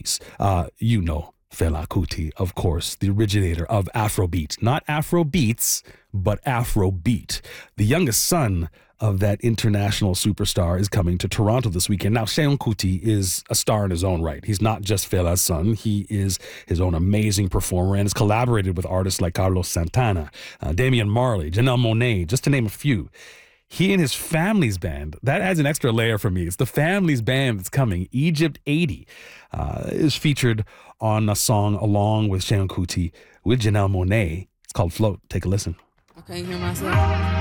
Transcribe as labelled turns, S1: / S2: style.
S1: Afrobeats. You know Fela Kuti, of course, the originator of Afrobeat. Not Afrobeats, but Afrobeat. The youngest son of that international superstar is coming to Toronto this weekend. Now, Seun Kuti is a star in his own right. He's not just Fela's son. He is his own amazing performer and has collaborated with artists like Carlos Santana, Damian Marley, Janelle Monáe, just to name a few. He and his family's band, that adds an extra layer for me. It's the family's band that's coming, Egypt 80, is featured on a song along with Seun Kuti with Janelle Monáe. It's called Float. Take a listen.
S2: I can't hear myself.